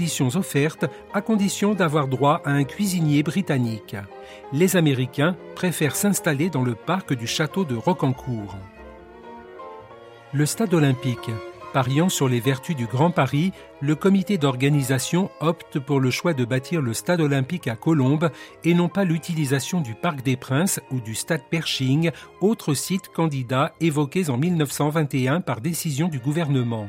conditions offertes à condition d'avoir droit à un cuisinier britannique. Les Américains préfèrent s'installer dans le parc du château de Rocancourt. Le stade olympique. Pariant sur les vertus du Grand Paris, le comité d'organisation opte pour le choix de bâtir le stade olympique à Colombes et non pas l'utilisation du Parc des Princes ou du stade Pershing, autres sites candidats évoqués en 1921 par décision du gouvernement.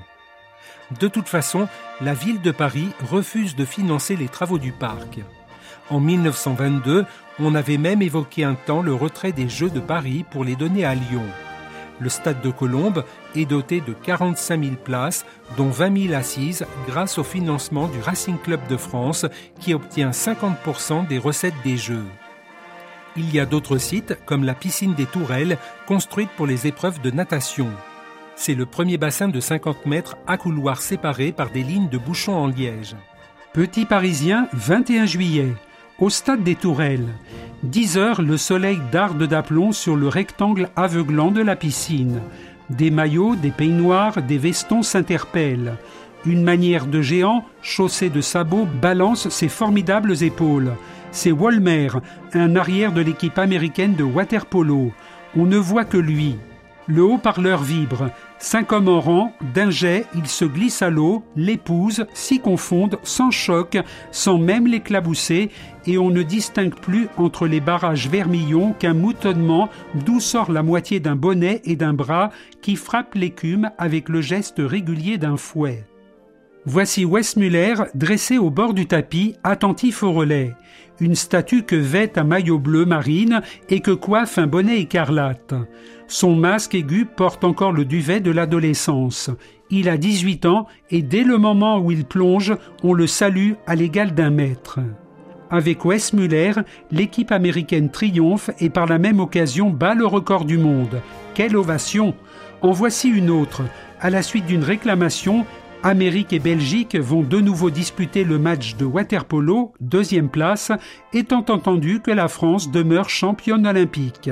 De toute façon, la ville de Paris refuse de financer les travaux du parc. En 1922, on avait même évoqué un temps le retrait des Jeux de Paris pour les donner à Lyon. Le stade de Colombes est doté de 45 000 places, dont 20 000 assises grâce au financement du Racing Club de France qui obtient 50% des recettes des Jeux. Il y a d'autres sites comme la piscine des Tourelles construite pour les épreuves de natation. C'est le premier bassin de 50 mètres à couloirs séparés par des lignes de bouchons en liège. Petit Parisien, 21 juillet. Au stade des Tourelles, 10 heures, le soleil darde d'aplomb sur le rectangle aveuglant de la piscine. Des maillots, des peignoirs, des vestons s'interpellent. Une manière de géant, chaussé de sabots, balance ses formidables épaules. C'est Wollmer, un arrière de l'équipe américaine de water-polo. On ne voit que lui. Le haut-parleur vibre. 5 hommes en rang, d'un jet, ils se glissent à l'eau, l'épousent, s'y confondent, sans choc, sans même l'éclabousser, et on ne distingue plus entre les barrages vermillons qu'un moutonnement d'où sort la moitié d'un bonnet et d'un bras qui frappe l'écume avec le geste régulier d'un fouet. Voici Westmuller dressé au bord du tapis, attentif au relais. Une statue que vêt un maillot bleu marine et que coiffe un bonnet écarlate. Son masque aigu porte encore le duvet de l'adolescence. Il a 18 ans et dès le moment où il plonge, on le salue à l'égal d'un maître. Avec Westmuller, l'équipe américaine triomphe et par la même occasion bat le record du monde. Quelle ovation! En voici une autre. À la suite d'une réclamation, Amérique et Belgique vont de nouveau disputer le match de water-polo, 2e place, étant entendu que la France demeure championne olympique.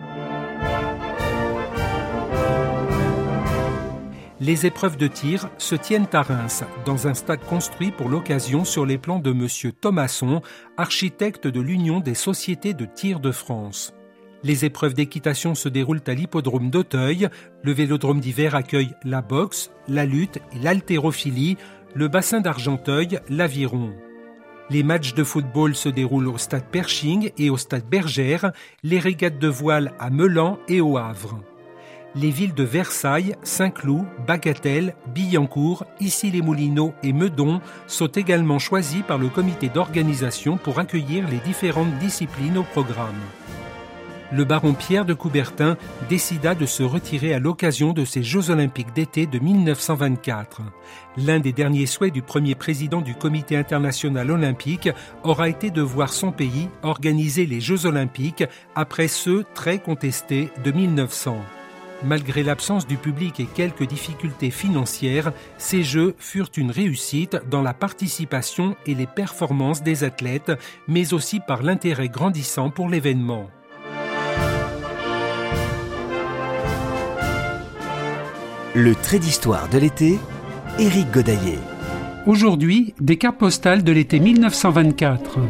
Les épreuves de tir se tiennent à Reims, dans un stade construit pour l'occasion sur les plans de M. Thomasson, architecte de l'Union des sociétés de tir de France. Les épreuves d'équitation se déroulent à l'hippodrome d'Auteuil. Le vélodrome d'hiver accueille la boxe, la lutte et l'haltérophilie, le bassin d'Argenteuil, l'aviron. Les matchs de football se déroulent au stade Pershing et au stade Bergère, les régates de voile à Meulan et au Havre. Les villes de Versailles, Saint-Cloud, Bagatelle, Billancourt, Issy-les-Moulineaux et Meudon sont également choisis par le comité d'organisation pour accueillir les différentes disciplines au programme. Le baron Pierre de Coubertin décida de se retirer à l'occasion de ces Jeux olympiques d'été de 1924. L'un des derniers souhaits du premier président du Comité international olympique aura été de voir son pays organiser les Jeux olympiques après ceux très contestés de 1900. Malgré l'absence du public et quelques difficultés financières, ces Jeux furent une réussite dans la participation et les performances des athlètes, mais aussi par l'intérêt grandissant pour l'événement. Le trait d'histoire de l'été, Éric Godaillé. Aujourd'hui, des cartes postales de l'été 1924.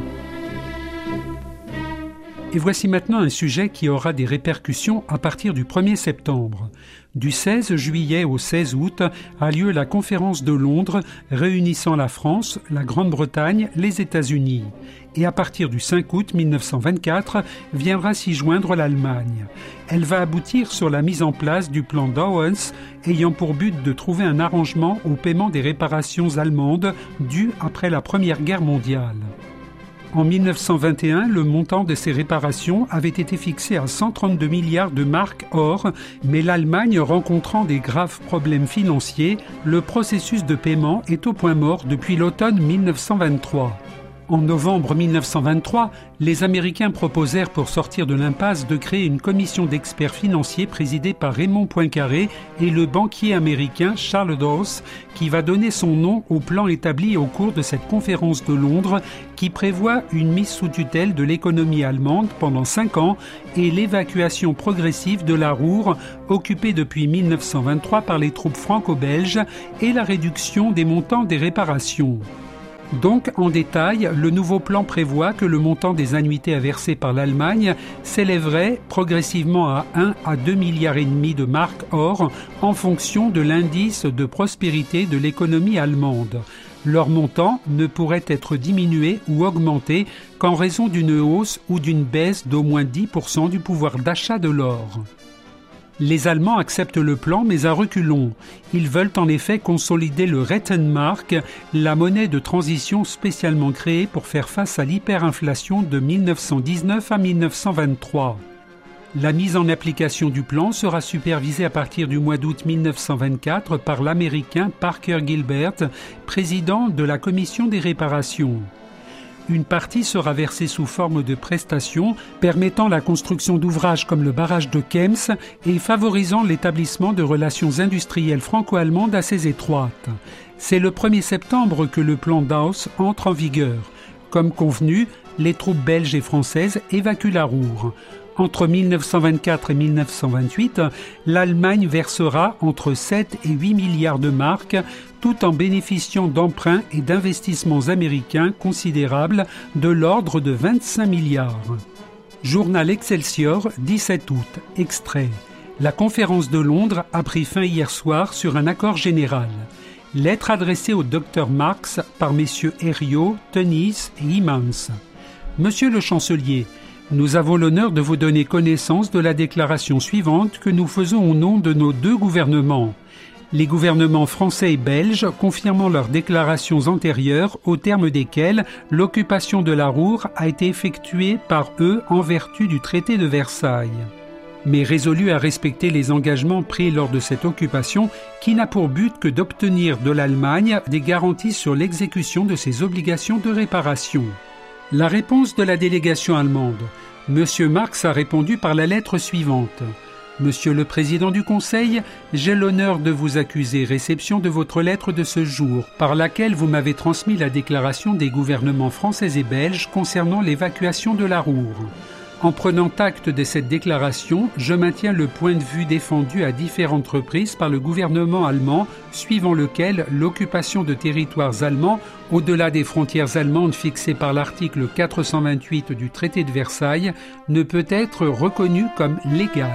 Et voici maintenant un sujet qui aura des répercussions à partir du 1er septembre. Du 16 juillet au 16 août a lieu la conférence de Londres réunissant la France, la Grande-Bretagne, les États-Unis. Et à partir du 5 août 1924 viendra s'y joindre l'Allemagne. Elle va aboutir sur la mise en place du plan Dawes ayant pour but de trouver un arrangement au paiement des réparations allemandes dues après la Première Guerre mondiale. En 1921, le montant de ces réparations avait été fixé à 132 milliards de marks or, mais l'Allemagne rencontrant des graves problèmes financiers, le processus de paiement est au point mort depuis l'automne 1923. En novembre 1923, les Américains proposèrent pour sortir de l'impasse de créer une commission d'experts financiers présidée par Raymond Poincaré et le banquier américain Charles Dawes, qui va donner son nom au plan établi au cours de cette conférence de Londres qui prévoit une mise sous tutelle de l'économie allemande pendant 5 ans et l'évacuation progressive de la Ruhr, occupée depuis 1923 par les troupes franco-belges, et la réduction des montants des réparations. Donc, en détail, le nouveau plan prévoit que le montant des annuités à verser par l'Allemagne s'élèverait progressivement à 1 à 2,5 milliards de marks or en fonction de l'indice de prospérité de l'économie allemande. Leur montant ne pourrait être diminué ou augmenté qu'en raison d'une hausse ou d'une baisse d'au moins 10% du pouvoir d'achat de l'or. Les Allemands acceptent le plan, mais à reculons. Ils veulent en effet consolider le Rentenmark, la monnaie de transition spécialement créée pour faire face à l'hyperinflation de 1919 à 1923. La mise en application du plan sera supervisée à partir du mois d'août 1924 par l'Américain Parker Gilbert, président de la Commission des réparations. Une partie sera versée sous forme de prestations permettant la construction d'ouvrages comme le barrage de Kems et favorisant l'établissement de relations industrielles franco-allemandes assez étroites. C'est le 1er septembre que le plan Dawes entre en vigueur. Comme convenu, les troupes belges et françaises évacuent la Ruhr. Entre 1924 et 1928, l'Allemagne versera entre 7 et 8 milliards de marks, tout en bénéficiant d'emprunts et d'investissements américains considérables de l'ordre de 25 milliards. Journal Excelsior, 17 août, extrait. La conférence de Londres a pris fin hier soir sur un accord général. Lettre adressée au Dr Marx par messieurs Herriot, Tönnies et Hymans. Monsieur le chancelier, nous avons l'honneur de vous donner connaissance de la déclaration suivante que nous faisons au nom de nos deux gouvernements. Les gouvernements français et belges confirmant leurs déclarations antérieures au terme desquelles l'occupation de la Ruhr a été effectuée par eux en vertu du traité de Versailles. Mais résolus à respecter les engagements pris lors de cette occupation qui n'a pour but que d'obtenir de l'Allemagne des garanties sur l'exécution de ses obligations de réparation. La réponse de la délégation allemande. Monsieur Marx a répondu par la lettre suivante. Monsieur le Président du Conseil, j'ai l'honneur de vous accuser réception de votre lettre de ce jour, par laquelle vous m'avez transmis la déclaration des gouvernements français et belges concernant l'évacuation de la Ruhr. En prenant acte de cette déclaration, je maintiens le point de vue défendu à différentes reprises par le gouvernement allemand, suivant lequel l'occupation de territoires allemands, au-delà des frontières allemandes fixées par l'article 428 du traité de Versailles, ne peut être reconnue comme légale.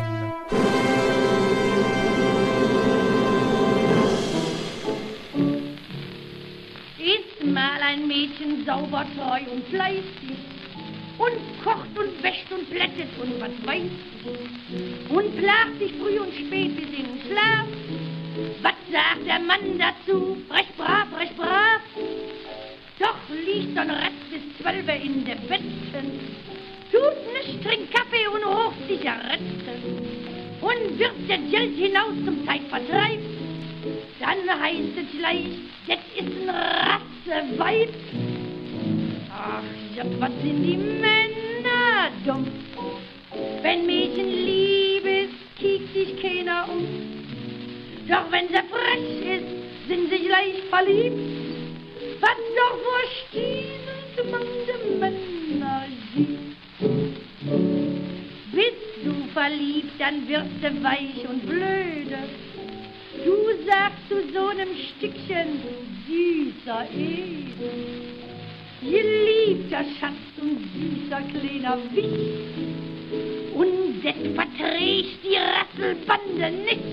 Ist mal ein Mädchen sauber, treu und fleißig und kocht und wäscht und plättet und was weiß und plagt sich früh und spät bis in den Schlaf. Was sagt der Mann dazu? Recht brav, recht brav. Doch liegt dann Rest bis 12 in der Betten, tut nichts, trinkt Kaffee und hoch Zigaretten und wirft das Geld hinaus zum Zeitvertreib. Dann heißt es gleich, jetzt ist ein Rasseweib. Ach ja, was sind die Männer dumm? Wenn Mädchen lieb ist, kiekt sich keiner um. Doch wenn sie frech ist, sind sie gleich verliebt. Was doch vor Stiefel man die Männer sieht. Bist du verliebt, dann wirst du weich und blöde. Du sagst zu so einem Stückchen, süßer Edel. Geliebter Schatz und süßer kleiner Wicht, und das verträgt die Rasselbande nicht.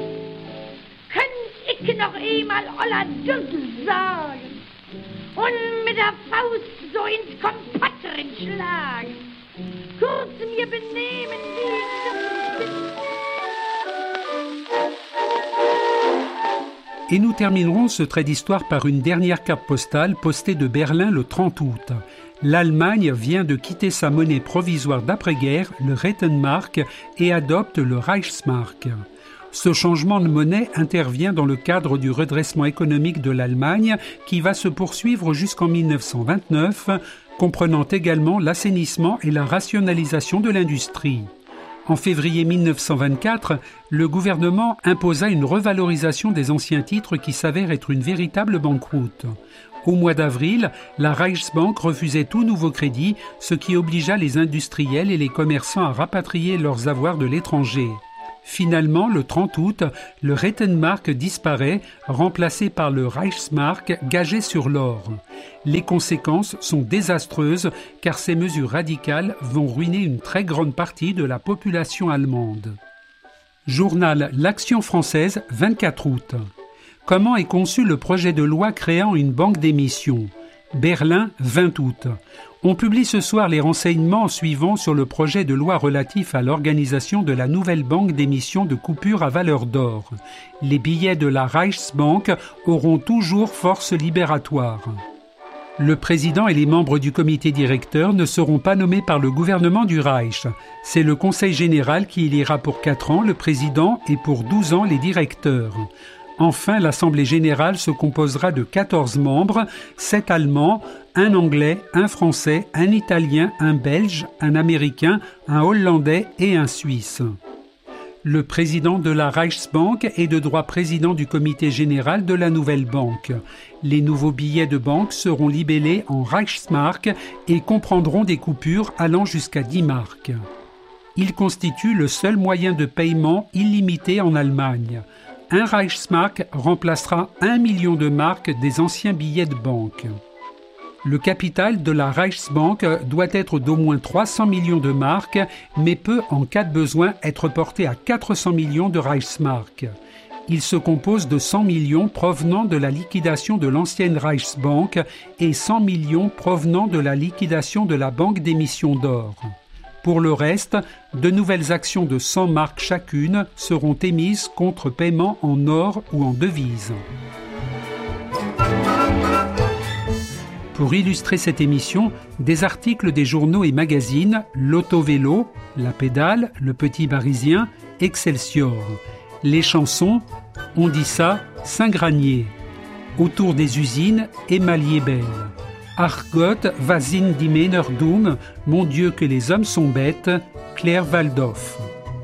Könnt ich noch einmal Oller Dürtel sagen und mit der Faust so ins Kompott drin schlagen. Kurz mir benehmen wie ich Et nous terminerons ce trait d'histoire par une dernière carte postale postée de Berlin le 30 août. L'Allemagne vient de quitter sa monnaie provisoire d'après-guerre, le Rentenmark, et adopte le Reichsmark. Ce changement de monnaie intervient dans le cadre du redressement économique de l'Allemagne qui va se poursuivre jusqu'en 1929, comprenant également l'assainissement et la rationalisation de l'industrie. En février 1924, le gouvernement imposa une revalorisation des anciens titres qui s'avère être une véritable banqueroute. Au mois d'avril, la Reichsbank refusait tout nouveau crédit, ce qui obligea les industriels et les commerçants à rapatrier leurs avoirs de l'étranger. Finalement, le 30 août, le Rentenmark disparaît, remplacé par le Reichsmark gagé sur l'or. Les conséquences sont désastreuses car ces mesures radicales vont ruiner une très grande partie de la population allemande. Journal L'Action française, 24 août. Comment est conçu le projet de loi créant une banque d'émission ? Berlin, 20 août. On publie ce soir les renseignements suivants sur le projet de loi relatif à l'organisation de la nouvelle banque d'émission de coupures à valeur d'or. Les billets de la Reichsbank auront toujours force libératoire. Le président et les membres du comité directeur ne seront pas nommés par le gouvernement du Reich. C'est le Conseil général qui élira pour 4 ans le président et pour 12 ans les directeurs. Enfin, l'Assemblée générale se composera de 14 membres, 7 Allemands, un Anglais, un Français, un Italien, un Belge, un Américain, un Hollandais et un Suisse. Le président de la Reichsbank est de droit président du comité général de la nouvelle banque. Les nouveaux billets de banque seront libellés en Reichsmark et comprendront des coupures allant jusqu'à 10 marks. Ils constituent le seul moyen de paiement illimité en Allemagne. Un Reichsmark remplacera 1 million de marks des anciens billets de banque. Le capital de la Reichsbank doit être d'au moins 300 millions de marks, mais peut, en cas de besoin, être porté à 400 millions de Reichsmark. Il se compose de 100 millions provenant de la liquidation de l'ancienne Reichsbank et 100 millions provenant de la liquidation de la banque d'émission d'or. Pour le reste, de nouvelles actions de 100 marks chacune seront émises contre paiement en or ou en devises. Pour illustrer cette émission, des articles des journaux et magazines L'Auto-Vélo, La Pédale, Le Petit Parisien, Excelsior. Les chansons On dit ça, Saint-Granier. Autour des usines, Émalier Belle. Ach Gott, was sind die Männer dumm, mon Dieu que les hommes sont bêtes, Claire Waldoff.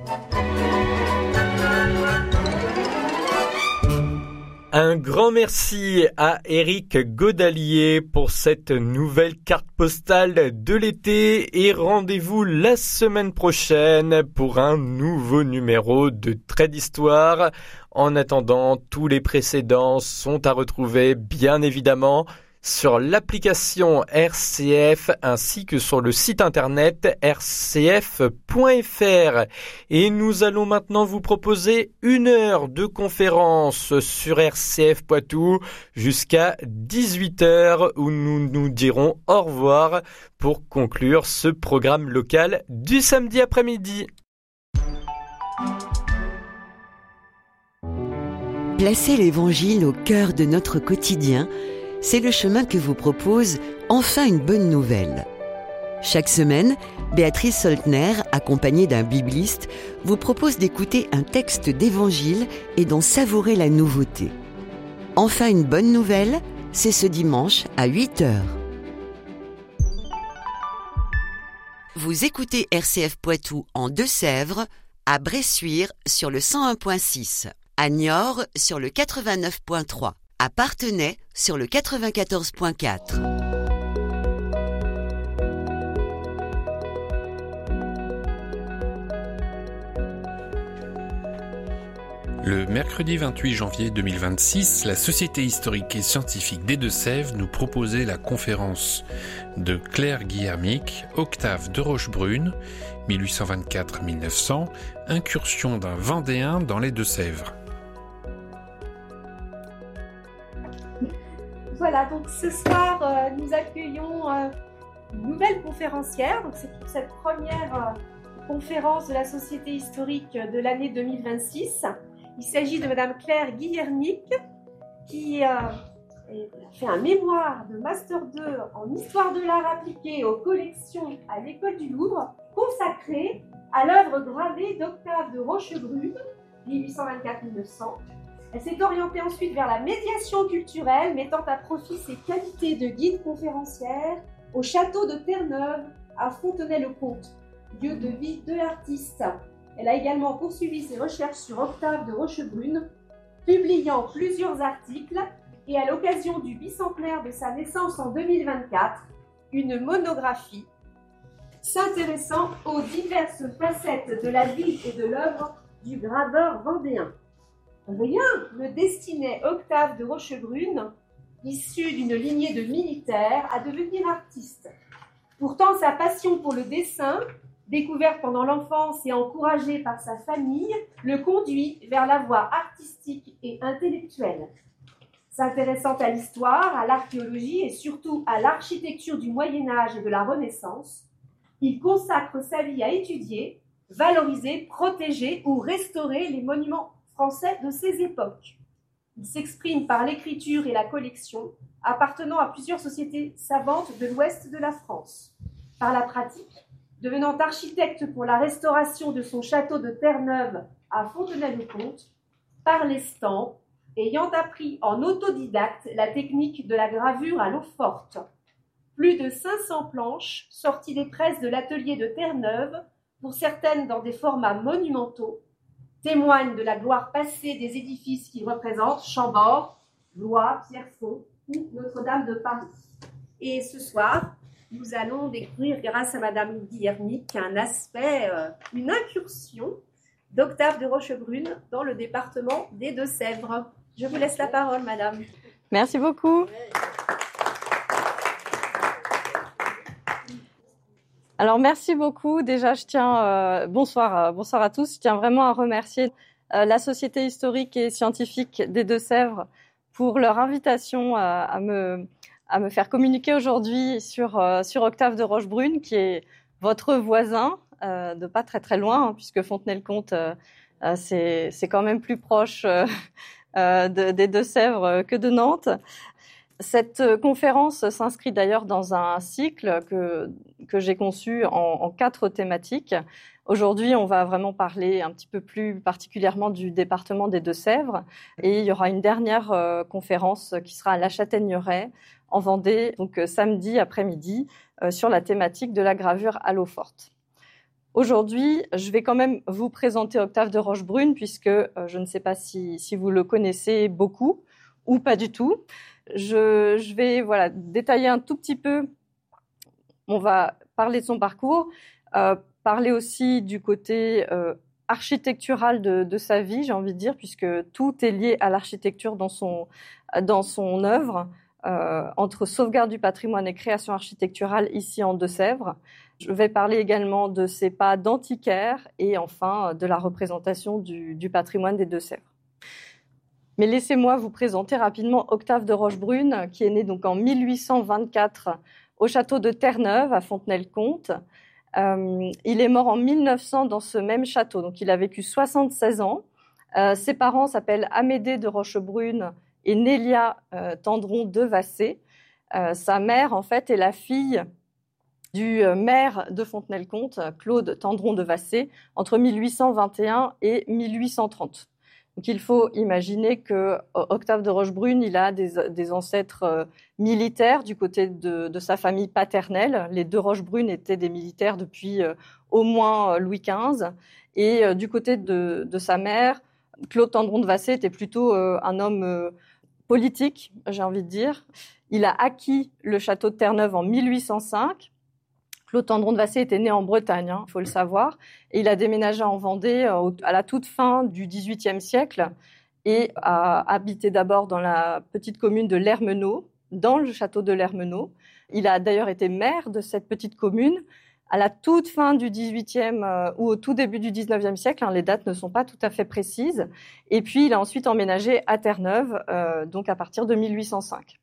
Un grand merci à Éric Godalier pour cette nouvelle carte postale de l'été et rendez-vous la semaine prochaine pour un nouveau numéro de Traits d'Histoire. En attendant, tous les précédents sont à retrouver bien évidemment sur l'application RCF ainsi que sur le site internet rcf.fr. Et nous allons maintenant vous proposer 1 heure de conférence sur RCF Poitou jusqu'à 18h où nous nous dirons au revoir pour conclure ce programme local du samedi après-midi. Placer l'Évangile au cœur de notre quotidien, c'est le chemin que vous propose Enfin une bonne nouvelle. Chaque semaine, Béatrice Soltner, accompagnée d'un bibliste, vous propose d'écouter un texte d'évangile et d'en savourer la nouveauté. Enfin une bonne nouvelle, c'est ce dimanche à 8h. Vous écoutez RCF Poitou en Deux-Sèvres, à Bressuire sur le 101.6, à Niort sur le 89.3. À Parthenay sur le 94.4. Le mercredi 28 janvier 2026, la Société historique et scientifique des Deux-Sèvres nous proposait la conférence de Claire Guillermic, Octave de Rochebrune, 1824-1900, incursion d'un Vendéen dans les Deux-Sèvres. Voilà, donc ce soir, nous accueillons une nouvelle conférencière. Donc c'est pour cette première conférence de la Société historique de l'année 2026. Il s'agit de Madame Claire Guillermic, qui a fait un mémoire de Master 2 en Histoire de l'art appliqué aux collections à l'École du Louvre, consacré à l'œuvre gravée d'Octave de Rochebrune, 1824-1900. Elle s'est orientée ensuite vers la médiation culturelle, mettant à profit ses qualités de guide conférencière au château de Terre-Neuve, à Fontenay-le-Comte, lieu de vie de l'artiste. Elle a également poursuivi ses recherches sur Octave de Rochebrune, publiant plusieurs articles et à l'occasion du bicentenaire de sa naissance en 2024, une monographie s'intéressant aux diverses facettes de la vie et de l'œuvre du graveur vendéen. Rien ne destinait Octave de Rochebrune, issu d'une lignée de militaires, à devenir artiste. Pourtant, sa passion pour le dessin, découverte pendant l'enfance et encouragée par sa famille, le conduit vers la voie artistique et intellectuelle. S'intéressant à l'histoire, à l'archéologie et surtout à l'architecture du Moyen-Âge et de la Renaissance, il consacre sa vie à étudier, valoriser, protéger ou restaurer les monuments français de ces époques. Il s'exprime par l'écriture et la collection, appartenant à plusieurs sociétés savantes de l'ouest de la France. Par la pratique, devenant architecte pour la restauration de son château de Terre-Neuve à Fontenay-le-Comte, par l'estampes, ayant appris en autodidacte la technique de la gravure à l'eau forte. Plus de 500 planches sorties des presses de l'atelier de Terre-Neuve, pour certaines dans des formats monumentaux, témoignent de la gloire passée des édifices qu'il représente, Chambord, Blois, Pierrefonds ou Notre-Dame de Paris. Et ce soir, nous allons découvrir, grâce à Madame Guillermic, un aspect, une incursion d'Octave de Rochebrune dans le département des Deux-Sèvres. Je vous laisse la parole, Madame. Merci beaucoup. Alors, merci beaucoup. Déjà, je tiens, bonsoir à tous. Je tiens vraiment à remercier la Société historique et scientifique des Deux-Sèvres pour leur invitation à me faire communiquer aujourd'hui sur Octave de Rochebrune, qui est votre voisin, de pas très très loin, hein, puisque Fontenay-le-Comte, c'est quand même plus proche des Deux-Sèvres que de Nantes. Cette conférence s'inscrit d'ailleurs dans un cycle que j'ai conçu en 4 thématiques. Aujourd'hui, on va vraiment parler un petit peu plus particulièrement du département des Deux-Sèvres, et il y aura une dernière conférence qui sera à La Châtaigneraie, en Vendée, donc samedi après-midi, sur la thématique de la gravure à l'eau forte. Aujourd'hui, je vais quand même vous présenter Octave de Rochebrune, puisque je ne sais pas si vous le connaissez beaucoup ou pas du tout. Je vais détailler un tout petit peu. On va parler de son parcours, parler aussi du côté architectural de sa vie, j'ai envie de dire, puisque tout est lié à l'architecture dans son œuvre, entre sauvegarde du patrimoine et création architecturale ici en Deux-Sèvres. Je vais parler également de ses pas d'antiquaire et enfin de la représentation du patrimoine des Deux-Sèvres. Mais laissez-moi vous présenter rapidement Octave de Rochebrune, qui est né donc en 1824 au château de Terre-Neuve à Fontenay-le-Comte. Il est mort en 1900 dans ce même château, donc il a vécu 76 ans. Ses parents s'appellent Amédée de Rochebrune et Nélia Tendron de Vassé. Sa mère, en fait, est la fille du maire de Fontenay-le-Comte, Claude Tendron de Vassé, entre 1821 et 1830. Donc il faut imaginer que Octave de Rochebrune, il a des ancêtres militaires du côté de sa famille paternelle. Les 2 Rochebrune étaient des militaires depuis au moins Louis XV. Et du côté de sa mère, Claude Tendron de Vassé était plutôt un homme politique, j'ai envie de dire. Il a acquis le château de Terre-Neuve en 1805. Claude Tendron de Vassé était né en Bretagne, il faut le savoir, et il a déménagé en Vendée à la toute fin du XVIIIe siècle et a habité d'abord dans la petite commune de Lermenau, dans le château de Lermenau. Il a d'ailleurs été maire de cette petite commune à la toute fin du XVIIIe ou au tout début du XIXe siècle, les dates ne sont pas tout à fait précises. Et puis il a ensuite emménagé à Terre-Neuve, donc à partir de 1805.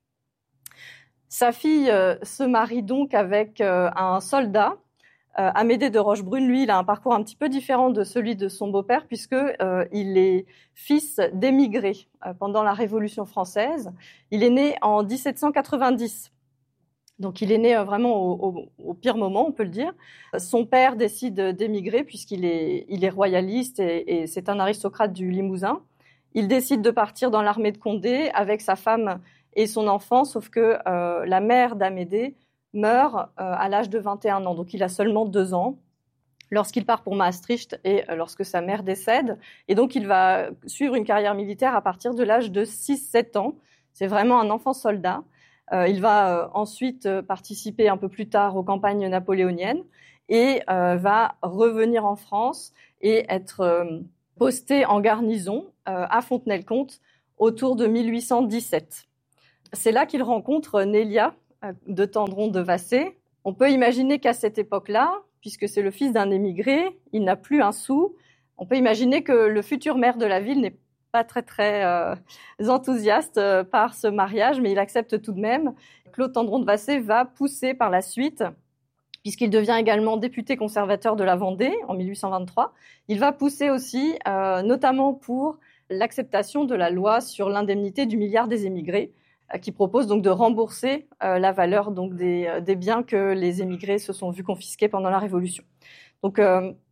Sa fille se marie donc avec un soldat. Amédée de Rochebrune, lui, il a un parcours un petit peu différent de celui de son beau-père, puisqu'il est fils d'émigrés pendant la Révolution française. Il est né en 1790. Donc il est né vraiment au pire moment, on peut le dire. Son père décide d'émigrer puisqu'il est royaliste et c'est un aristocrate du Limousin. Il décide de partir dans l'armée de Condé avec sa femme et son enfant, sauf que la mère d'Amédée meurt à l'âge de 21 ans. Donc il a seulement 2 ans lorsqu'il part pour Maastricht et lorsque sa mère décède. Et donc il va suivre une carrière militaire à partir de l'âge de 6-7 ans. C'est vraiment un enfant soldat. Il va ensuite participer un peu plus tard aux campagnes napoléoniennes et va revenir en France et être posté en garnison à Fontenay-le-Comte autour de 1817. C'est là qu'il rencontre Nélia de Tendron de Vassé. On peut imaginer qu'à cette époque-là, puisque c'est le fils d'un émigré, il n'a plus un sou, on peut imaginer que le futur maire de la ville n'est pas très enthousiaste par ce mariage, mais il accepte tout de même. Claude Tendron de Vassé va pousser par la suite, puisqu'il devient également député conservateur de la Vendée en 1823. Il va pousser aussi, notamment pour l'acceptation de la loi sur l'indemnité du milliard des émigrés, qui propose donc de rembourser la valeur donc des biens que les émigrés se sont vus confisquer pendant la Révolution. Donc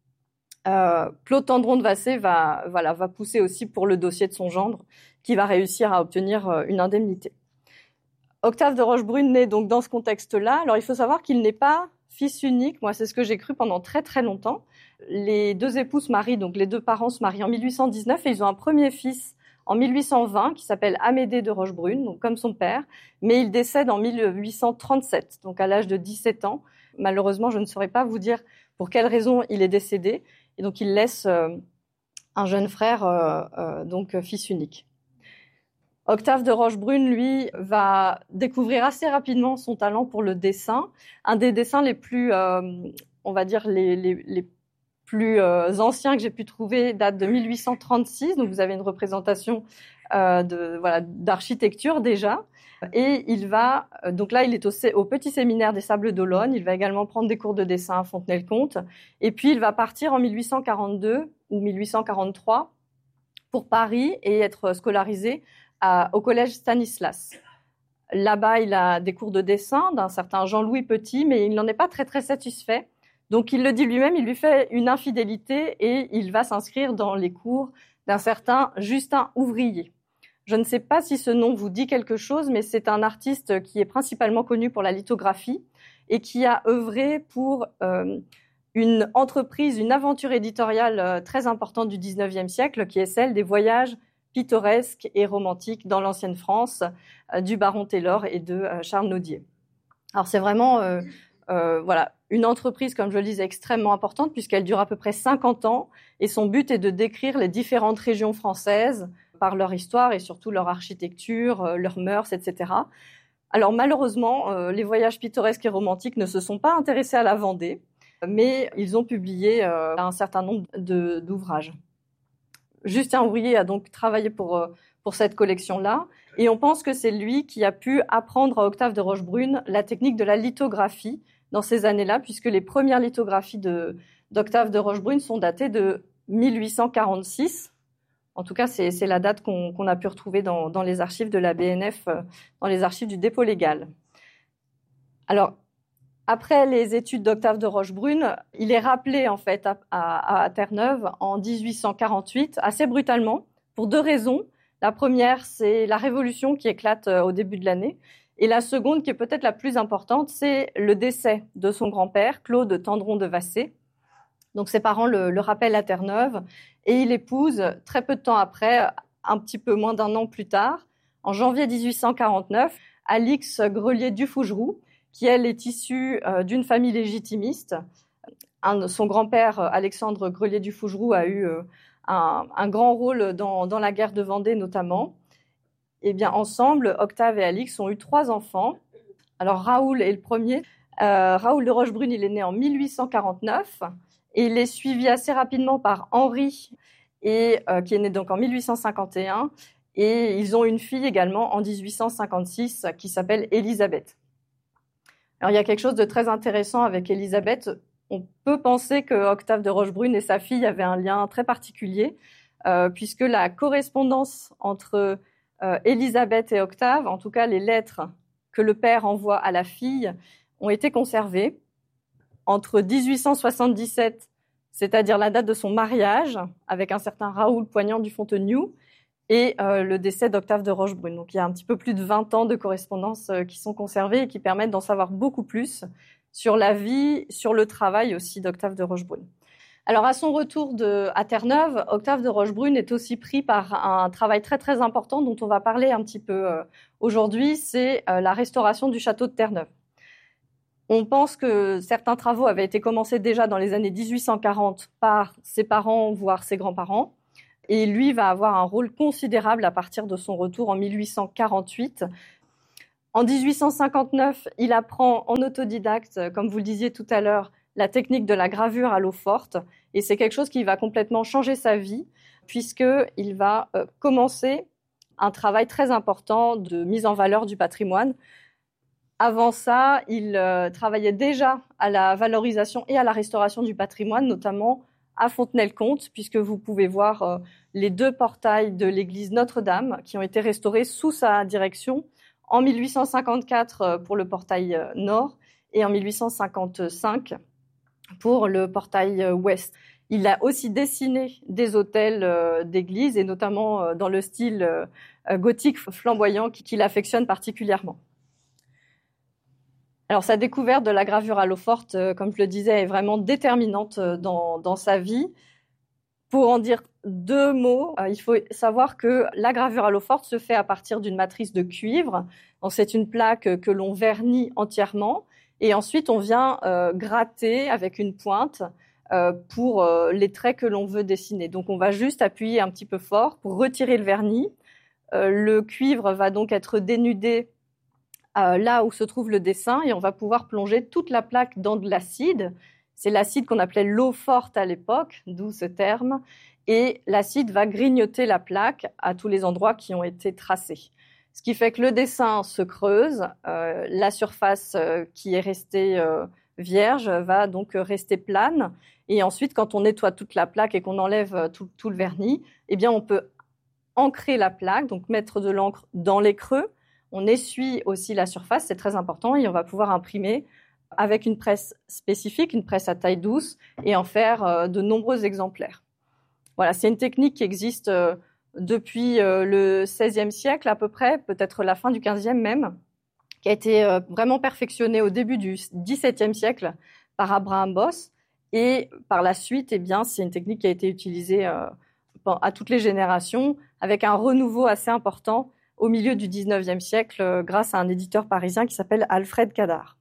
Claude Tendron de Vassé va pousser aussi pour le dossier de son gendre, qui va réussir à obtenir une indemnité. Octave de Rochebrune naît donc dans ce contexte-là. Alors il faut savoir qu'il n'est pas fils unique. Moi, c'est ce que j'ai cru pendant très très longtemps. Les deux époux se marient, donc les deux parents se marient en 1819 et ils ont un premier fils en 1820 qui s'appelle Amédée de Rochebrune, donc comme son père, mais il décède en 1837, donc à l'âge de 17 ans. Malheureusement, je ne saurais pas vous dire pour quelle raison il est décédé, et donc il laisse un jeune frère, donc fils unique. Octave de Rochebrune, lui, va découvrir assez rapidement son talent pour le dessin. Un des dessins les plus, on va dire, les plus anciens que j'ai pu trouver date de 1836. Donc, vous avez une représentation d'architecture déjà. Et il va, donc là, il est au Petit Séminaire des Sables d'Olonne. Il va également prendre des cours de dessin à Fontenay-le-Comte. Et puis, il va partir en 1842 ou 1843 pour Paris et être scolarisé au collège Stanislas. Là-bas, il a des cours de dessin d'un certain Jean-Louis Petit, mais il n'en est pas très, très satisfait. Donc, il le dit lui-même, il lui fait une infidélité et il va s'inscrire dans les cours d'un certain Justin Ouvrier. Je ne sais pas si ce nom vous dit quelque chose, mais c'est un artiste qui est principalement connu pour la lithographie et qui a œuvré pour une entreprise, une aventure éditoriale très importante du 19e siècle, qui est celle des voyages pittoresques et romantiques dans l'ancienne France du baron Taylor et de Charles Nodier. Alors, c'est vraiment une entreprise, comme je le disais, extrêmement importante puisqu'elle dure à peu près 50 ans et son but est de décrire les différentes régions françaises par leur histoire et surtout leur architecture, leurs mœurs, etc. Alors malheureusement, les voyages pittoresques et romantiques ne se sont pas intéressés à la Vendée, mais ils ont publié un certain nombre d'ouvrages. Justin Ouvrier a donc travaillé pour cette collection-là et on pense que c'est lui qui a pu apprendre à Octave de Rochebrune la technique de la lithographie dans ces années-là, puisque les premières lithographies d'Octave de Rochebrune sont datées de 1846. En tout cas, c'est la date qu'on a pu retrouver dans les archives de la BNF, dans les archives du dépôt légal. Alors, après les études d'Octave de Rochebrune, il est rappelé en fait à Terre-Neuve en 1848, assez brutalement, pour deux raisons. La première, c'est la Révolution qui éclate au début de l'année. Et la seconde, qui est peut-être la plus importante, c'est le décès de son grand-père, Claude Tendron de Vassé. Donc ses parents le rappellent à Terre-Neuve et il épouse très peu de temps après, un petit peu moins d'un an plus tard, en janvier 1849, Alix Grelier du Fougeroux, qui elle est issue d'une famille légitimiste. Son grand-père, Alexandre Grelier du Fougeroux, a eu un grand rôle dans la guerre de Vendée notamment. Eh bien, ensemble, Octave et Alix ont eu 3 enfants. Alors, Raoul est le premier. Raoul de Rochebrune, il est né en 1849 et il est suivi assez rapidement par Henri, qui est né donc en 1851. Et ils ont une fille également en 1856 qui s'appelle Élisabeth. Alors, il y a quelque chose de très intéressant avec Élisabeth. On peut penser que Octave de Rochebrune et sa fille avaient un lien très particulier, puisque la correspondance entre Élisabeth et Octave, en tout cas les lettres que le père envoie à la fille, ont été conservées entre 1877, c'est-à-dire la date de son mariage, avec un certain Raoul Poignant du Fontenoux, et le décès d'Octave de Rochebrune. Donc il y a un petit peu plus de 20 ans de correspondance qui sont conservées et qui permettent d'en savoir beaucoup plus sur la vie, sur le travail aussi d'Octave de Rochebrune. Alors, à son retour à Terre-Neuve, Octave de Rochebrune est aussi pris par un travail très, très important dont on va parler un petit peu aujourd'hui, c'est la restauration du château de Terre-Neuve. On pense que certains travaux avaient été commencés déjà dans les années 1840 par ses parents, voire ses grands-parents. Et lui va avoir un rôle considérable à partir de son retour en 1848. En 1859, il apprend en autodidacte, comme vous le disiez tout à l'heure, la technique de la gravure à l'eau forte. Et c'est quelque chose qui va complètement changer sa vie, puisqu'il va commencer un travail très important de mise en valeur du patrimoine. Avant ça, il travaillait déjà à la valorisation et à la restauration du patrimoine, notamment à Fontenay-le-Comte, puisque vous pouvez voir les 2 portails de l'église Notre-Dame qui ont été restaurés sous sa direction en 1854 pour le portail nord et en 1855 pour le portail ouest. Il a aussi dessiné des autels d'église et notamment dans le style gothique flamboyant qu'il affectionne particulièrement. Alors, sa découverte de la gravure à l'eau forte, comme je le disais, est vraiment déterminante dans sa vie. Pour en dire 2 mots, il faut savoir que la gravure à l'eau forte se fait à partir d'une matrice de cuivre. Donc, c'est une plaque que l'on vernit entièrement et ensuite on vient gratter avec une pointe pour les traits que l'on veut dessiner. Donc, on va juste appuyer un petit peu fort pour retirer le vernis. Le cuivre va donc être dénudé là où se trouve le dessin et on va pouvoir plonger toute la plaque dans de l'acide. C'est l'acide qu'on appelait l'eau forte à l'époque, d'où ce terme. Et l'acide va grignoter la plaque à tous les endroits qui ont été tracés. Ce qui fait que le dessin se creuse, la surface qui est restée vierge va donc rester plane. Et ensuite, quand on nettoie toute la plaque et qu'on enlève tout le vernis, eh bien, on peut ancrer la plaque, donc mettre de l'encre dans les creux. On essuie aussi la surface, c'est très important, et on va pouvoir imprimer avec une presse spécifique, une presse à taille douce, et en faire de nombreux exemplaires. Voilà, c'est une technique qui existe depuis le XVIe siècle à peu près, peut-être la fin du XVe même, qui a été vraiment perfectionnée au début du XVIIe siècle par Abraham Boss, et par la suite, eh bien, c'est une technique qui a été utilisée à toutes les générations, avec un renouveau assez important au milieu du XIXe siècle, grâce à un éditeur parisien qui s'appelle Alfred Cadar.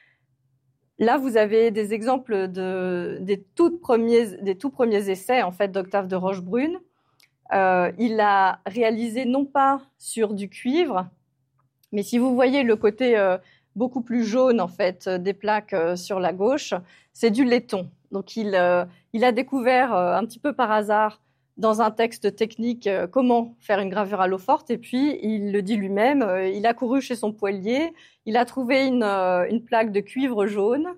Là, vous avez des exemples des tout premiers essais en fait, d'Octave de Rochebrune. Il a réalisé non pas sur du cuivre, mais si vous voyez le côté beaucoup plus jaune en fait, des plaques sur la gauche, c'est du laiton. Donc il a découvert un petit peu par hasard dans un texte technique comment faire une gravure à l'eau forte, et puis il le dit lui-même, il a couru chez son poêlier, il a trouvé une plaque de cuivre jaune,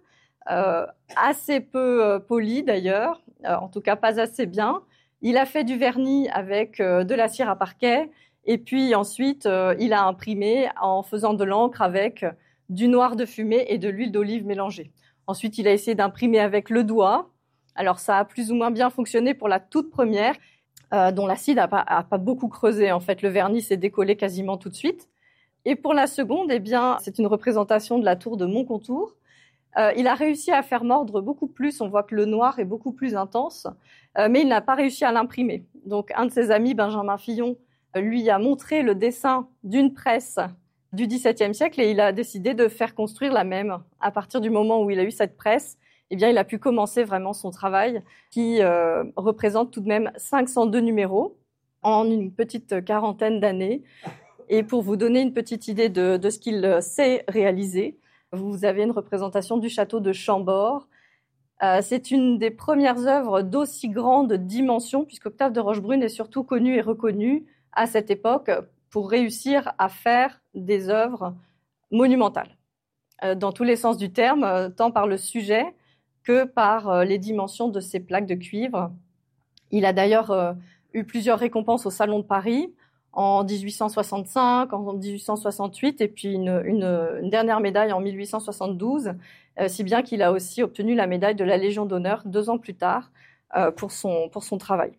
assez peu polie d'ailleurs, en tout cas pas assez bien. Il a fait du vernis avec de la cire à parquet, et puis ensuite il a imprimé en faisant de l'encre avec du noir de fumée et de l'huile d'olive mélangée. Ensuite, il a essayé d'imprimer avec le doigt. Alors, ça a plus ou moins bien fonctionné pour la toute première, dont l'acide a pas beaucoup creusé. En fait, le vernis s'est décollé quasiment tout de suite. Et pour la seconde, eh bien, c'est une représentation de la tour de Montcontour. Il a réussi à faire mordre beaucoup plus. On voit que le noir est beaucoup plus intense, mais il n'a pas réussi à l'imprimer. Donc, un de ses amis, Benjamin Fillon, lui a montré le dessin d'une presse du XVIIe siècle et il a décidé de faire construire la même. À partir du moment où il a eu cette presse, eh bien, il a pu commencer vraiment son travail qui représente tout de même 502 numéros en une petite quarantaine d'années. Et pour vous donner une petite idée de ce qu'il sait réaliser, vous avez une représentation du château de Chambord. C'est une des premières œuvres d'aussi grande dimension, puisqu'Octave de Rochebrune est surtout connu et reconnu à cette époque pour réussir à faire des œuvres monumentales, dans tous les sens du terme, tant par le sujet que par les dimensions de ces plaques de cuivre. Il a d'ailleurs eu plusieurs récompenses au Salon de Paris en 1865, en 1868 et puis une dernière médaille en 1872, si bien qu'il a aussi obtenu la médaille de la Légion d'honneur 2 ans plus tard pour son travail.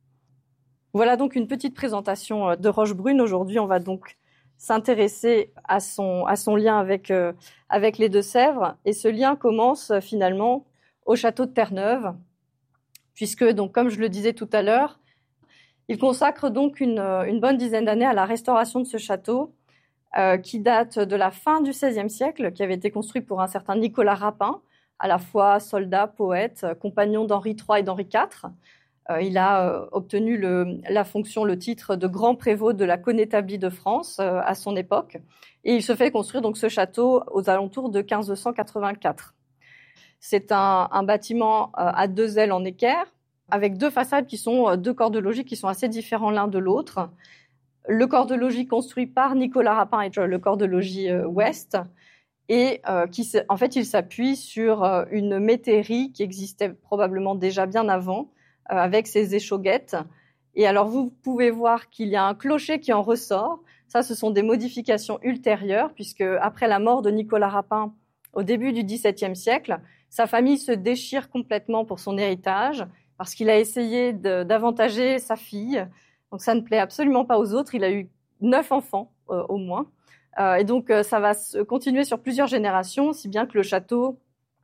Voilà donc une petite présentation de Rochebrune. Aujourd'hui, on va donc s'intéresser à son lien avec les Deux-Sèvres. Et ce lien commence finalement au château de Terre-Neuve, puisque, donc, comme je le disais tout à l'heure, il consacre donc une bonne dizaine d'années à la restauration de ce château, qui date de la fin du XVIe siècle, qui avait été construit pour un certain Nicolas Rapin, à la fois soldat, poète, compagnon d'Henri III et d'Henri IV. Il a obtenu la fonction, le titre de grand prévôt de la connétablie de France à son époque. Et il se fait construire donc ce château aux alentours de 1584. C'est un bâtiment à 2 ailes en équerre, avec 2 façades qui sont 2 corps de logis qui sont assez différents l'un de l'autre. Le corps de logis construit par Nicolas Rapin est le corps de logis ouest, et en fait, il s'appuie sur une métairie qui existait probablement déjà bien avant, avec ses échauguettes. Et alors, vous pouvez voir qu'il y a un clocher qui en ressort. Ça, ce sont des modifications ultérieures, puisque après la mort de Nicolas Rapin, au début du XVIIe siècle, sa famille se déchire complètement pour son héritage, parce qu'il a essayé d'avantager sa fille. Donc, ça ne plaît absolument pas aux autres. Il a eu 9 enfants, au moins. Et donc, ça va se continuer sur plusieurs générations, si bien que le château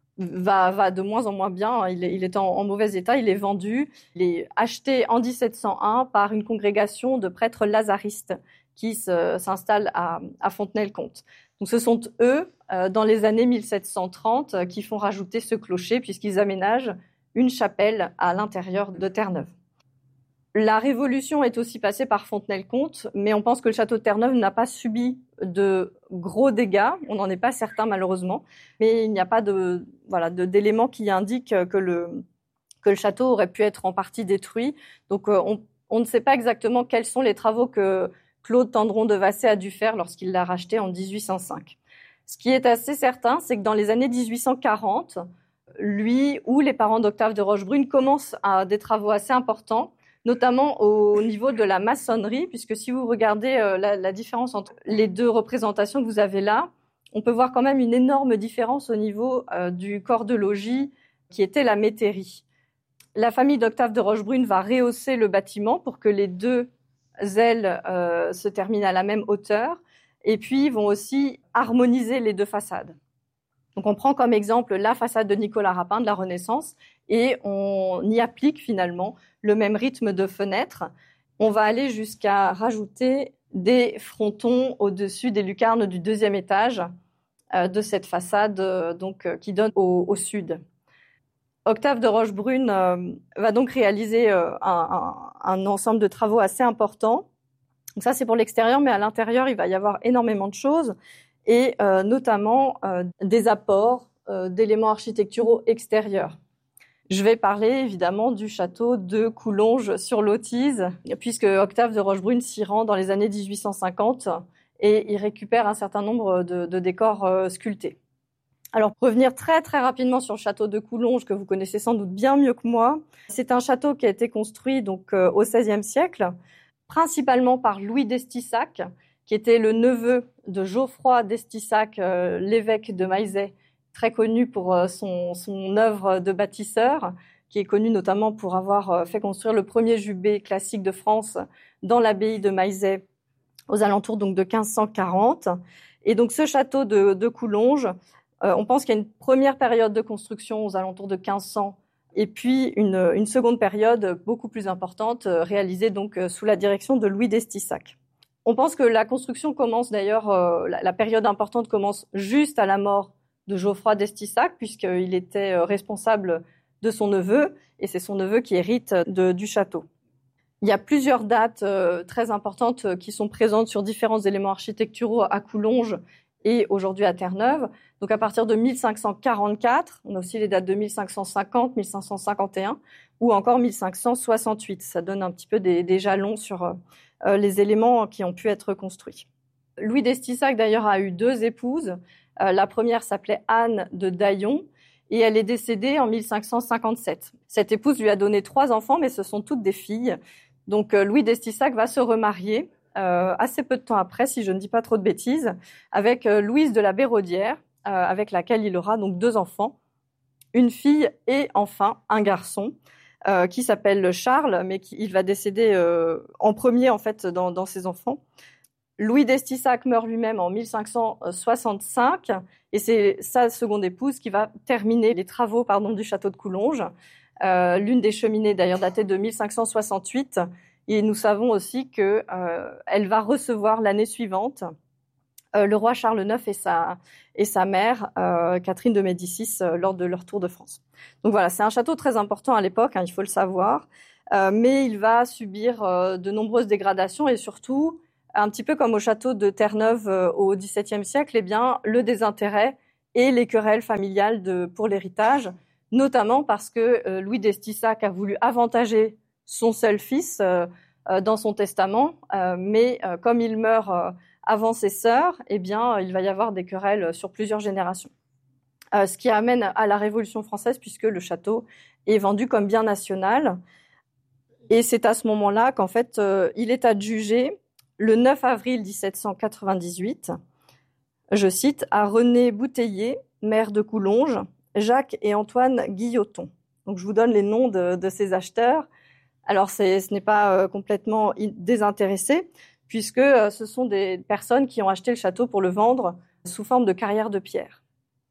va de moins en moins bien. Il est en mauvais état, il est vendu. Il est acheté en 1701 par une congrégation de prêtres lazaristes qui s'installe à Fontenay-le-Comte. Donc ce sont eux, dans les années 1730, qui font rajouter ce clocher puisqu'ils aménagent une chapelle à l'intérieur de Terre-Neuve. La Révolution est aussi passée par Fontenay-le-Comte, mais on pense que le château de Terre-Neuve n'a pas subi de gros dégâts. On n'en est pas certain, malheureusement. Mais il n'y a pas d'éléments qui indiquent que le château aurait pu être en partie détruit. Donc, on ne sait pas exactement quels sont les travaux que Claude Tendron de Vassé a dû faire lorsqu'il l'a racheté en 1805. Ce qui est assez certain, c'est que dans les années 1840, lui ou les parents d'Octave de Rochebrune commencent à des travaux assez importants, notamment au niveau de la maçonnerie, puisque si vous regardez la différence entre les 2 représentations que vous avez là, on peut voir quand même une énorme différence au niveau du corps de logis qui était la métairie. La famille d'Octave de Rochebrune va rehausser le bâtiment pour que les 2 ailes se terminent à la même hauteur, et puis ils vont aussi harmoniser les 2 façades. Donc on prend comme exemple la façade de Nicolas Rapin de la Renaissance et on y applique finalement le même rythme de fenêtres. On va aller jusqu'à rajouter des frontons au-dessus des lucarnes du 2e étage de cette façade qui donne au sud. Octave de Rochebrune va donc réaliser un ensemble de travaux assez importants. Donc ça, c'est pour l'extérieur, mais à l'intérieur, il va y avoir énormément de choses et notamment des apports d'éléments architecturaux extérieurs. Je vais parler évidemment du château de Coulonges sur l'Autise, puisque Octave de Rochebrune s'y rend dans les années 1850 et il récupère un certain nombre de décors sculptés. Alors, pour revenir très très rapidement sur le château de Coulonges, que vous connaissez sans doute bien mieux que moi, c'est un château qui a été construit donc au XVIe siècle, principalement par Louis d'Estissac, qui était le neveu de Geoffroy d'Estissac, l'évêque de Maillezais, très connu pour son œuvre de bâtisseur, qui est connu notamment pour avoir fait construire le premier jubé classique de France dans l'abbaye de Maillezais aux alentours donc de 1540. Et donc ce château de Coulonges, on pense qu'il y a une première période de construction aux alentours de 1500 et puis une seconde période beaucoup plus importante réalisée donc sous la direction de Louis d'Estissac. On pense que la construction commence d'ailleurs, la période importante commence juste à la mort de Geoffroy d'Estissac, puisqu'il était responsable de son neveu, et c'est son neveu qui hérite du château. Il y a plusieurs dates très importantes qui sont présentes sur différents éléments architecturaux à Coulonges et aujourd'hui à Terre-Neuve. Donc à partir de 1544, on a aussi les dates de 1550, 1551 ou encore 1568. Ça donne un petit peu des jalons sur les éléments qui ont pu être construits. Louis d'Estissac d'ailleurs a eu 2 épouses. La première s'appelait Anne de Daillon et elle est décédée en 1557. Cette épouse lui a donné 3 enfants, mais ce sont toutes des filles. Donc Louis d'Estissac va se remarier assez peu de temps après, si je ne dis pas trop de bêtises, avec Louise de la Béraudière, avec laquelle il aura donc 2 enfants, une fille et enfin un garçon qui s'appelle Charles, mais il va décéder en premier en fait dans ses enfants. Louis d'Estissac meurt lui-même en 1565 et c'est sa seconde épouse qui va terminer les travaux du château de Coulonges. L'une des cheminées d'ailleurs datée de 1568 et nous savons aussi qu'elle va recevoir l'année suivante le roi Charles IX et sa mère, Catherine de Médicis, lors de leur tour de France. Donc voilà, c'est un château très important à l'époque, il faut le savoir, mais il va subir de nombreuses dégradations et surtout, un petit peu comme au château de Terre-Neuve au XVIIe siècle, eh bien, le désintérêt et les querelles familiales pour l'héritage, notamment parce que Louis d'Estissac a voulu avantager son seul fils dans son testament, mais comme il meurt avant ses sœurs, eh bien, il va y avoir des querelles sur plusieurs générations. Ce qui amène à la Révolution française, puisque le château est vendu comme bien national. Et c'est à ce moment-là qu'en fait, il est adjugé le 9 avril 1798, je cite, à René Bouteiller, maire de Coulonges, Jacques et Antoine Guilloton. Donc je vous donne les noms de ces acheteurs. Alors ce n'est pas complètement désintéressé, puisque ce sont des personnes qui ont acheté le château pour le vendre sous forme de carrière de pierre.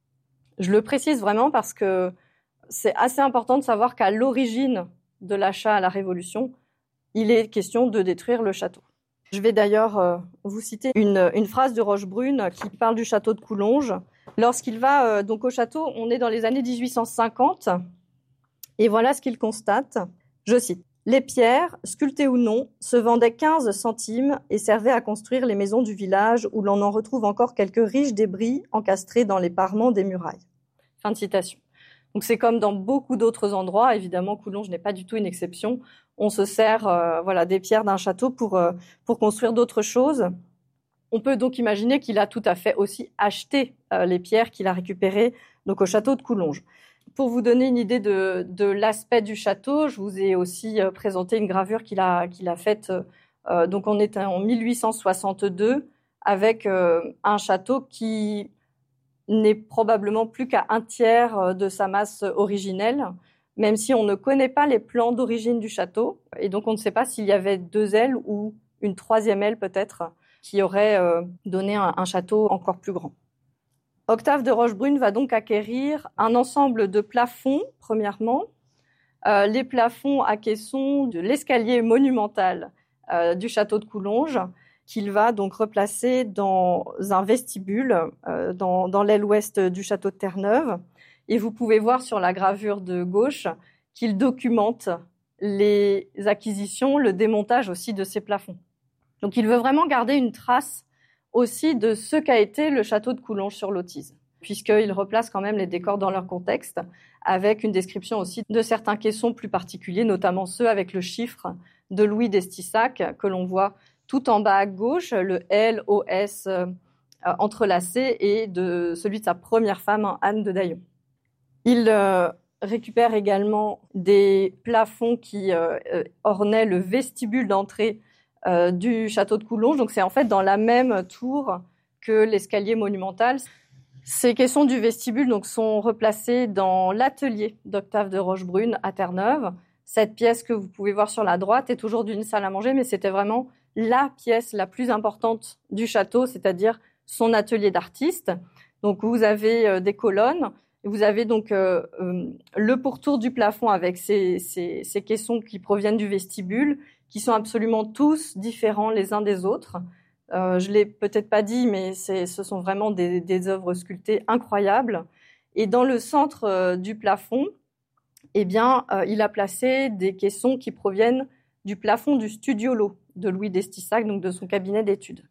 Je le précise vraiment parce que c'est assez important de savoir qu'à l'origine de l'achat à la Révolution, il est question de détruire le château. Je vais d'ailleurs vous citer une phrase de Rochebrune qui parle du château de Coulonges. Lorsqu'il va donc au château, on est dans les années 1850, et voilà ce qu'il constate. Je cite. « Les pierres, sculptées ou non, se vendaient 15 centimes et servaient à construire les maisons du village où l'on en retrouve encore quelques riches débris encastrés dans les parements des murailles. » Fin de citation. Donc c'est comme dans beaucoup d'autres endroits, évidemment Coulonges n'est pas du tout une exception. On se sert des pierres d'un château pour construire d'autres choses. On peut donc imaginer qu'il a tout à fait aussi acheté les pierres qu'il a récupérées donc au château de Coulonges. Pour vous donner une idée de l'aspect du château, je vous ai aussi présenté une gravure qu'il a faite. Donc on est en 1862 avec un château qui n'est probablement plus qu'à un tiers de sa masse originelle, même si on ne connaît pas les plans d'origine du château. Et donc on ne sait pas s'il y avait 2 ailes ou une 3e aile peut-être qui aurait donné un château encore plus grand. Octave de Rochebrune va donc acquérir un ensemble de plafonds, premièrement, les plafonds à caissons de l'escalier monumental du château de Coulonges, qu'il va donc replacer dans un vestibule dans l'aile ouest du château de Terre-Neuve. Et vous pouvez voir sur la gravure de gauche qu'il documente les acquisitions, le démontage aussi de ces plafonds. Donc il veut vraiment garder une trace aussi de ce qu'a été le château de Coulonges sur l'Autise, puisqu'il replace quand même les décors dans leur contexte, avec une description aussi de certains caissons plus particuliers, notamment ceux avec le chiffre de Louis d'Estissac, que l'on voit tout en bas à gauche, le LOS entrelacé, et de celui de sa première femme, Anne de Daillon. Il récupère également des plafonds qui ornaient le vestibule d'entrée du château de Coulonges. Donc c'est en fait dans la même tour que l'escalier monumental. Ces caissons du vestibule donc sont replacés dans l'atelier d'Octave de Rochebrune à Terre-Neuve. Cette pièce que vous pouvez voir sur la droite est aujourd'hui une salle à manger, mais c'était vraiment la pièce la plus importante du château, c'est-à-dire son atelier d'artiste. Donc vous avez des colonnes, vous avez donc le pourtour du plafond avec ces caissons qui proviennent du vestibule, qui sont absolument tous différents les uns des autres. Je l'ai peut-être pas dit, mais ce sont vraiment des œuvres sculptées incroyables. Et dans le centre du plafond, eh bien, il a placé des caissons qui proviennent du plafond du studiolo de Louis d'Estissac, donc de son cabinet d'études.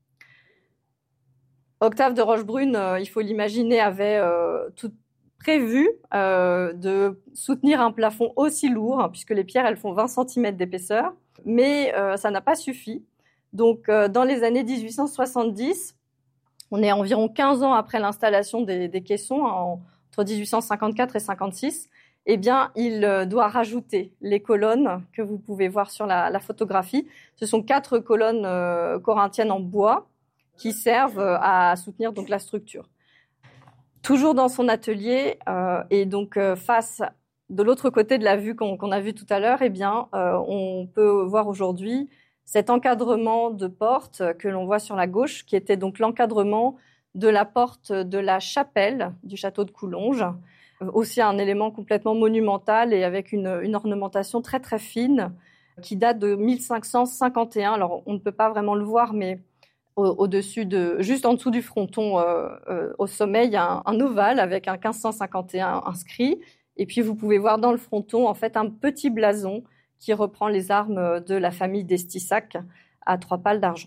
Octave de Rochebrune, il faut l'imaginer, avait tout prévu de soutenir un plafond aussi lourd, puisque les pierres, elles font 20 cm d'épaisseur, mais ça n'a pas suffi. Donc, dans les années 1870, on est environ 15 ans après l'installation des caissons, entre 1854 et 56, eh bien, il doit rajouter les colonnes que vous pouvez voir sur la photographie. Ce sont 4 colonnes corinthiennes en bois qui servent à soutenir donc la structure. Toujours dans son atelier et donc face de l'autre côté de la vue qu'on a vue tout à l'heure, eh bien, on peut voir aujourd'hui cet encadrement de porte que l'on voit sur la gauche, qui était donc l'encadrement de la porte de la chapelle du château de Coulonges. Aussi un élément complètement monumental et avec une ornementation très très fine qui date de 1551. Alors on ne peut pas vraiment le voir, mais au-dessus juste en dessous du fronton, au sommet, il y a un ovale avec un 1551 inscrit. Et puis, vous pouvez voir dans le fronton, en fait, un petit blason qui reprend les armes de la famille d'Estissac à 3 pales d'argent.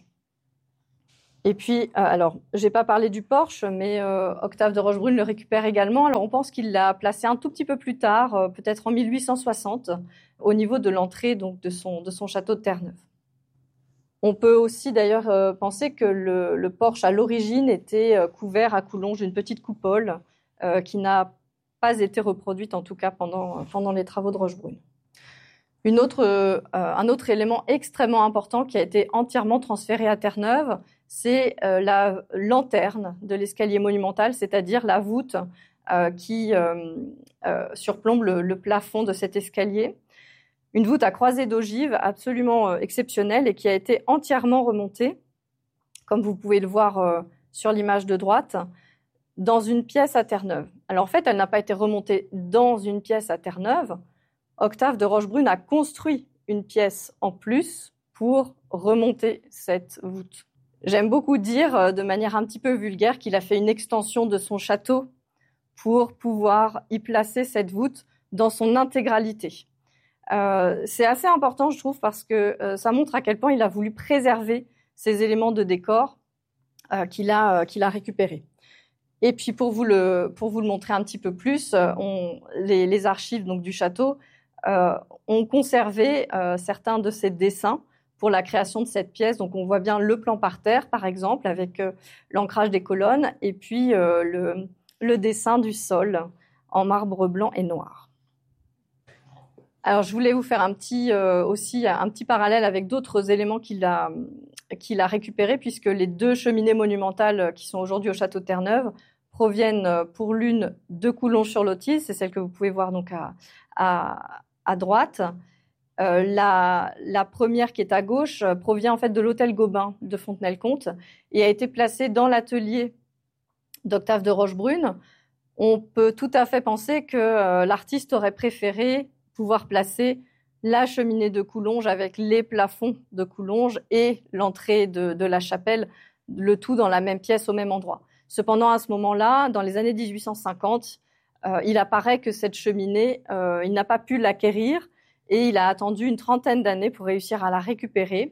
Et puis, alors, j'ai pas parlé du porche, mais Octave de Rochebrune le récupère également. Alors, on pense qu'il l'a placé un tout petit peu plus tard, peut-être en 1860, au niveau de l'entrée donc de son château de Terre-Neuve. On peut aussi d'ailleurs penser que le porche à l'origine était couvert à Coulonges d'une petite coupole qui n'a pas été reproduite en tout cas pendant les travaux de Rochebrune. Un autre élément extrêmement important qui a été entièrement transféré à Terre-Neuve, c'est la lanterne de l'escalier monumental, c'est-à-dire la voûte qui surplombe le plafond de cet escalier. Une voûte à croisée d'ogive absolument exceptionnelle et qui a été entièrement remontée, comme vous pouvez le voir sur l'image de droite, dans une pièce à Terre-Neuve. Alors en fait, elle n'a pas été remontée dans une pièce à Terre-Neuve. Octave de Rochebrune a construit une pièce en plus pour remonter cette voûte. J'aime beaucoup dire, de manière un petit peu vulgaire, qu'il a fait une extension de son château pour pouvoir y placer cette voûte dans son intégralité. C'est assez important, je trouve, parce que ça montre à quel point il a voulu préserver ces éléments de décor qu'il a récupérés. Et puis pour vous le montrer un petit peu plus, les archives donc du château ont conservé certains de ces dessins pour la création de cette pièce. Donc on voit bien le plan par terre, par exemple, avec l'ancrage des colonnes, et puis le dessin du sol en marbre blanc et noir. Alors, je voulais vous faire aussi un petit parallèle avec d'autres éléments qu'il a récupérés, puisque les 2 cheminées monumentales qui sont aujourd'hui au château de Terre-Neuve proviennent pour l'une de Coulonges-sur-Lothil, c'est celle que vous pouvez voir donc à droite. La première qui est à gauche provient en fait de l'hôtel Gobain de Fontenay-le-Comte et a été placée dans l'atelier d'Octave de Rochebrune. On peut tout à fait penser que l'artiste aurait préféré pouvoir placer la cheminée de Coulonges avec les plafonds de Coulonges et l'entrée de la chapelle, le tout dans la même pièce au même endroit. Cependant, à ce moment-là, dans les années 1850, il apparaît que cette cheminée, il n'a pas pu l'acquérir et il a attendu une 30aine d'années pour réussir à la récupérer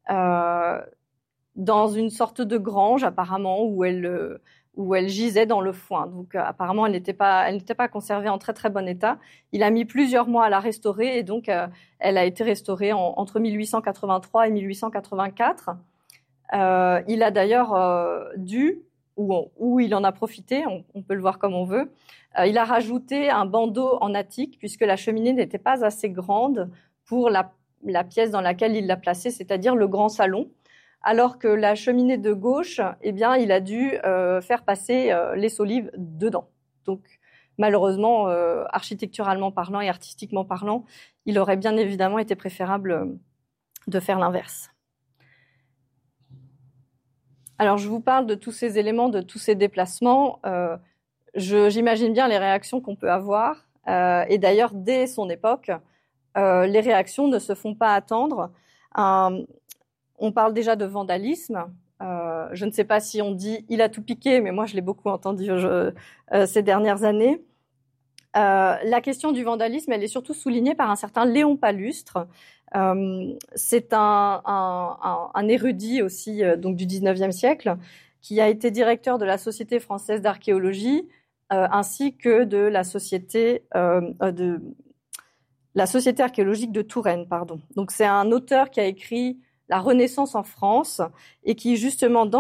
dans une sorte de grange apparemment où elle gisait dans le foin. Donc apparemment, elle n'était pas conservée en très très bon état. Il a mis plusieurs mois à la restaurer et donc elle a été restaurée entre 1883 et 1884. Il a d'ailleurs ou il en a profité, on peut le voir comme on veut. Il a rajouté un bandeau en attique puisque la cheminée n'était pas assez grande pour la pièce dans laquelle il l'a placée, c'est-à-dire le grand salon. Alors que la cheminée de gauche, eh bien, il a dû faire passer les solives dedans. Donc, malheureusement, architecturalement parlant et artistiquement parlant, il aurait bien évidemment été préférable de faire l'inverse. Alors, je vous parle de tous ces éléments, de tous ces déplacements. J'imagine bien les réactions qu'on peut avoir. Et d'ailleurs, dès son époque, les réactions ne se font pas attendre. On parle déjà de vandalisme. Je ne sais pas si on dit « il a tout piqué », mais moi je l'ai beaucoup entendu ces dernières années. La question du vandalisme, elle est surtout soulignée par un certain Léon Palustre. C'est un érudit aussi donc du 19e siècle qui a été directeur de la Société française d'archéologie ainsi que de la Société archéologique de Touraine. Pardon. Donc c'est un auteur qui a écrit La Renaissance en France et qui justement dans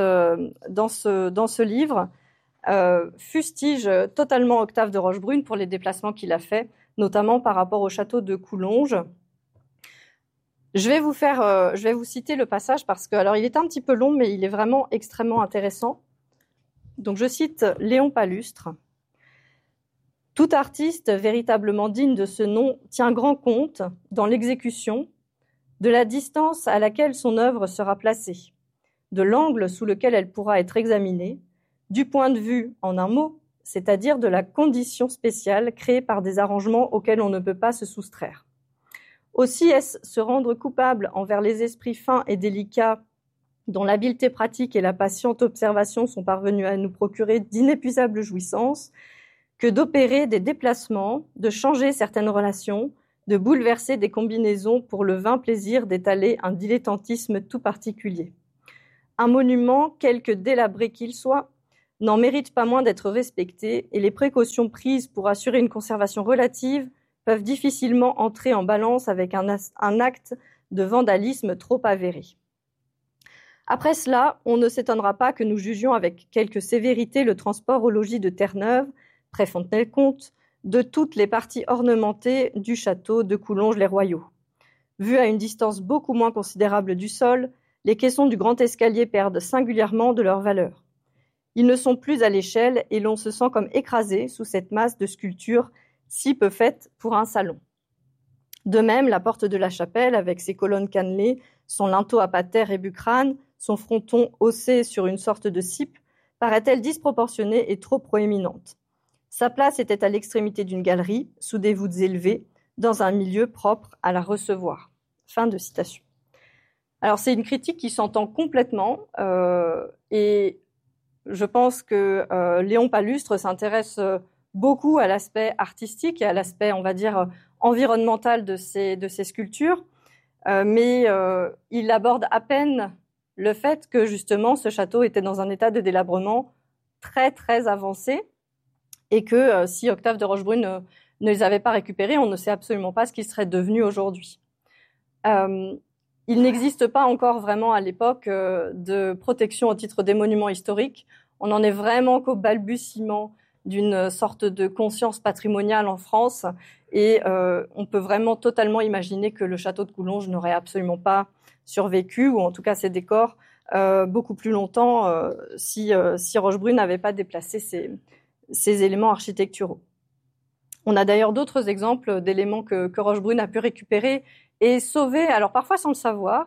ce livre fustige totalement Octave de Rochebrune pour les déplacements qu'il a faits, notamment par rapport au château de Coulonges. Je vais vous citer le passage parce que, alors il est un petit peu long, mais il est vraiment extrêmement intéressant. Donc je cite Léon Palustre. « Tout artiste véritablement digne de ce nom tient grand compte, dans l'exécution, de la distance à laquelle son œuvre sera placée, de l'angle sous lequel elle pourra être examinée, du point de vue, en un mot, c'est-à-dire de la condition spéciale créée par des arrangements auxquels on ne peut pas se soustraire. Aussi est-ce se rendre coupable envers les esprits fins et délicats dont l'habileté pratique et la patiente observation sont parvenus à nous procurer d'inépuisables jouissances, que d'opérer des déplacements, de changer certaines relations, de bouleverser des combinaisons pour le vain plaisir d'étaler un dilettantisme tout particulier. Un monument, quelque délabré qu'il soit, n'en mérite pas moins d'être respecté, et les précautions prises pour assurer une conservation relative peuvent difficilement entrer en balance avec un acte de vandalisme trop avéré. Après cela, on ne s'étonnera pas que nous jugions avec quelque sévérité le transport au logis de Terre-Neuve, près Fontenay-le-Comte, de toutes les parties ornementées du château de Coulonges-les-Royaux. Vu à une distance beaucoup moins considérable du sol, les caissons du grand escalier perdent singulièrement de leur valeur. Ils ne sont plus à l'échelle et l'on se sent comme écrasé sous cette masse de sculptures si peu faite pour un salon. De même, la porte de la chapelle, avec ses colonnes cannelées, son linteau à patère et bucrane, son fronton haussé sur une sorte de cipe, paraît-elle disproportionnée et trop proéminente. Sa place était à l'extrémité d'une galerie, sous des voûtes élevées, dans un milieu propre à la recevoir. Fin de citation. Alors c'est une critique qui s'entend complètement et je pense que Léon Palustre s'intéresse beaucoup à l'aspect artistique et à l'aspect, on va dire, environnemental de ces sculptures, mais il aborde à peine le fait que justement ce château était dans un état de délabrement très très avancé et que si Octave de Rochebrune ne les avait pas récupérés, on ne sait absolument pas ce qu'ils seraient devenus aujourd'hui. Il n'existe pas encore vraiment à l'époque de protection au titre des monuments historiques. On n'en est vraiment qu'au balbutiement d'une sorte de conscience patrimoniale en France et on peut vraiment totalement imaginer que le château de Coulonges n'aurait absolument pas survécu, ou en tout cas ses décors, beaucoup plus longtemps si Rochebrune n'avait pas déplacé ces éléments architecturaux. On a d'ailleurs d'autres exemples d'éléments que Rochebrune a pu récupérer et sauver, alors parfois sans le savoir.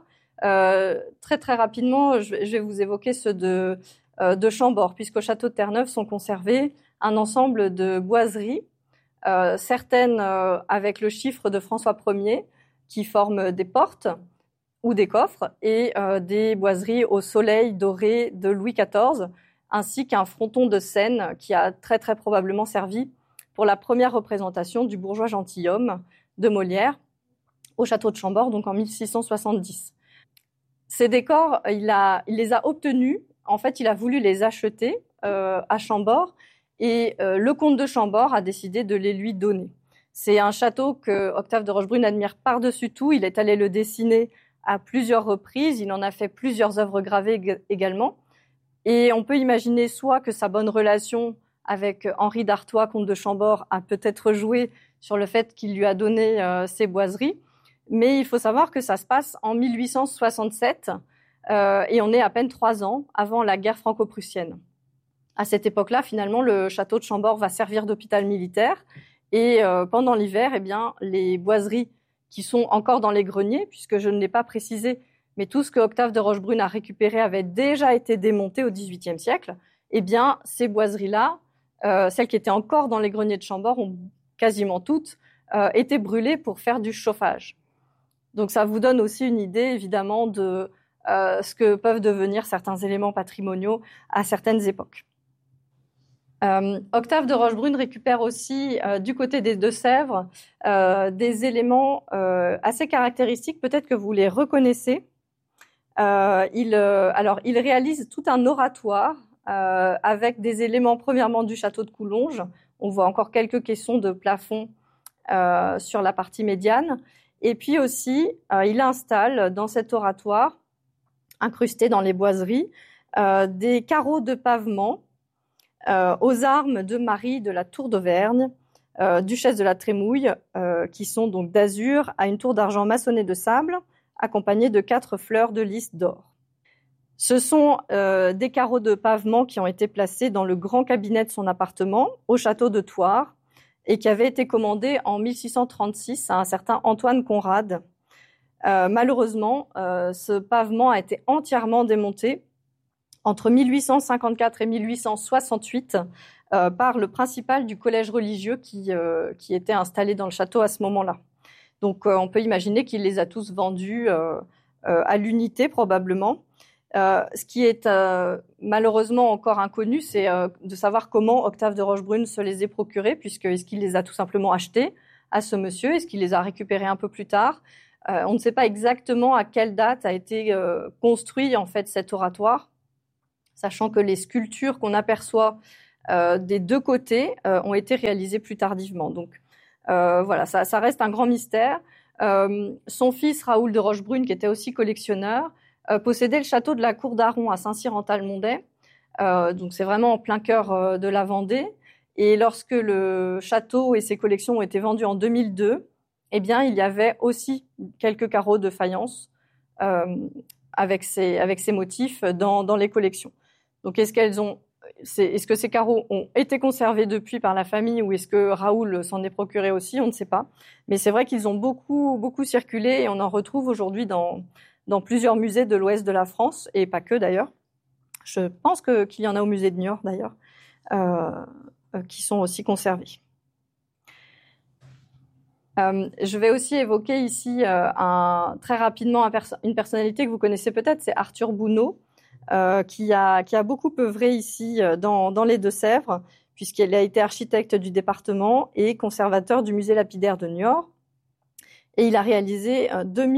Très très rapidement, je vais vous évoquer ceux de Chambord, puisqu'au château de Terre-Neuve sont conservés un ensemble de boiseries, certaines avec le chiffre de François Ier, qui forment des portes ou des coffres, et des boiseries au soleil doré de Louis XIV, ainsi qu'un fronton de scène qui a très très probablement servi pour la première représentation du bourgeois gentilhomme de Molière au château de Chambord, donc en 1670. Ces décors, il les a obtenus. En fait, il a voulu les acheter à Chambord et le comte de Chambord a décidé de les lui donner. C'est un château que Octave de Rochebrune admire par-dessus tout. Il est allé le dessiner à plusieurs reprises. Il en a fait plusieurs œuvres gravées également. Et on peut imaginer soit que sa bonne relation avec Henri d'Artois, comte de Chambord, a peut-être joué sur le fait qu'il lui a donné ces boiseries. Mais il faut savoir que ça se passe en 1867 et on est à peine 3 ans avant la guerre franco-prussienne. À cette époque-là, finalement, le château de Chambord va servir d'hôpital militaire et pendant l'hiver, eh bien, les boiseries qui sont encore dans les greniers, puisque je ne l'ai pas précisé, mais tout ce que Octave de Rochebrune a récupéré avait déjà été démonté au XVIIIe siècle, eh bien, ces boiseries-là, celles qui étaient encore dans les greniers de Chambord, ont quasiment toutes été brûlées pour faire du chauffage. Donc ça vous donne aussi une idée, évidemment, de ce que peuvent devenir certains éléments patrimoniaux à certaines époques. Octave de Rochebrune récupère aussi, du côté des Deux-Sèvres, des éléments assez caractéristiques. Peut-être que vous les reconnaissez. Il réalise tout un oratoire avec des éléments, premièrement, du château de Coulonges. On voit encore quelques caissons de plafond sur la partie médiane. Et puis aussi, il installe dans cet oratoire, incrusté dans les boiseries, des carreaux de pavement aux armes de Marie de la Tour d'Auvergne, duchesse de la Trémouille, qui sont donc d'azur, à une tour d'argent maçonnée de sable, accompagnée de 4 fleurs de lys d'or. Ce sont des carreaux de pavement qui ont été placés dans le grand cabinet de son appartement, au château de Thouars, et qui avait été commandé en 1636 à un certain Antoine Conrad. Malheureusement, ce pavement a été entièrement démonté entre 1854 et 1868 par le principal du collège religieux qui était installé dans le château à ce moment-là. Donc on peut imaginer qu'il les a tous vendus à l'unité probablement. Ce qui est malheureusement encore inconnu, c'est de savoir comment Octave de Rochebrune se les est procurés, puisque est-ce qu'il les a tout simplement achetés à ce monsieur, est-ce qu'il les a récupérés un peu plus tard. On ne sait pas exactement à quelle date a été construit en fait cet oratoire, sachant que les sculptures qu'on aperçoit des deux côtés ont été réalisées plus tardivement. Donc voilà, ça reste un grand mystère. Son fils Raoul de Rochebrune, qui était aussi collectionneur, possédait le château de la Cour d'Aron à Saint-Cyr-en-Talmondais. Donc c'est vraiment en plein cœur de la Vendée. Et lorsque le château et ses collections ont été vendus en 2002, eh bien il y avait aussi quelques carreaux de faïence avec ces motifs dans les collections. Donc est-ce que ces carreaux ont été conservés depuis par la famille ou est-ce que Raoul s'en est procuré aussi? On ne sait pas. Mais c'est vrai qu'ils ont beaucoup circulé et on en retrouve aujourd'hui dans plusieurs musées de l'ouest de la France et pas que d'ailleurs. Je pense qu'il y en a au musée de Niort d'ailleurs, qui sont aussi conservés. Je vais aussi évoquer ici très rapidement une personnalité que vous connaissez peut-être, c'est Arthur Bounot. Qui a beaucoup œuvré ici dans les Deux-Sèvres, puisqu'il a été architecte du département et conservateur du musée lapidaire de Niort. Et il a réalisé